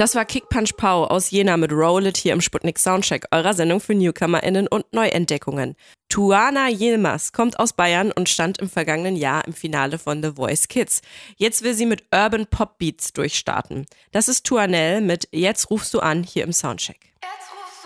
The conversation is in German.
Das war Kick Punch Pow aus Jena mit Roll It hier im Sputnik Soundcheck, eurer Sendung für NewcomerInnen und Neuentdeckungen. Tuana Yilmaz kommt aus Bayern und stand im vergangenen Jahr im Finale von The Voice Kids. Jetzt will sie mit Urban Pop Beats durchstarten. Das ist Tuanel mit Jetzt rufst du an hier im Soundcheck. Jetzt